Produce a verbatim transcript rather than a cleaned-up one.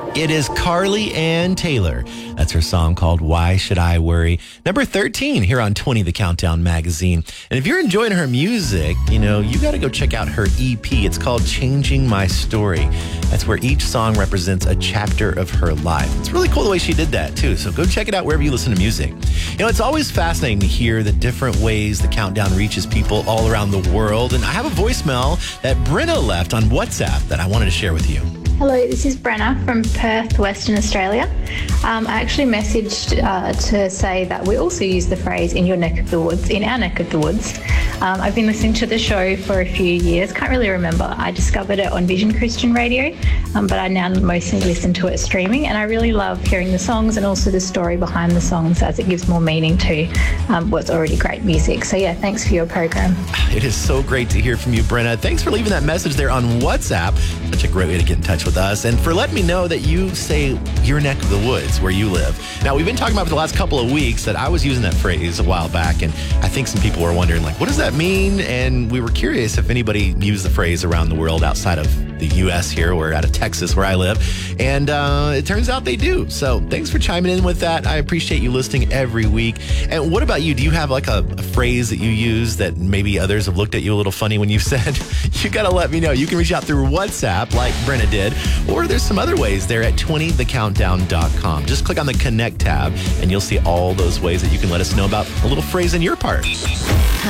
It is Carly Ann Taylor. That's her song called Why Should I Worry? Number thirteen here on twenty The Countdown magazine. And if you're enjoying her music, you know, you got to go check out her E P. It's called Changing My Story. That's where each song represents a chapter of her life. It's really cool the way she did that, too. So go check it out wherever you listen to music. You know, it's always fascinating to hear the different ways the Countdown reaches people all around the world. And I have a voicemail that Brenna left on WhatsApp that I wanted to share with you. Hello, this is Brenna from Perth, Western Australia. Um, I actually messaged uh, to say that we also use the phrase in your neck of the woods, in our neck of the woods. Um, I've been listening to the show for a few years, can't really remember. I discovered it on Vision Christian Radio, um, but I now mostly listen to it streaming, and I really love hearing the songs and also the story behind the songs as it gives more meaning to um, what's already great music. So yeah, thanks for your program. It is so great to hear from you, Brenna. Thanks for leaving that message there on WhatsApp. Such a great way to get in touch with us, and for letting me know that you say your neck of the woods where you live. Now, we've been talking about for the last couple of weeks that I was using that phrase a while back, and I think some people were wondering, like, what does that mean? And we were curious if anybody used the phrase around the world outside of the U S here or out of Texas where I live, and uh, it turns out they do. So thanks for chiming in with that. I appreciate you listening every week. And what about you? Do you have like a, a phrase that you use that maybe others have looked at you a little funny when you said? You got to let me know. You can reach out through WhatsApp like Brenna did, or there's some other ways there at twenty the countdown dot com. Just click on the Connect tab and you'll see all those ways that you can let us know about a little phrase in your part.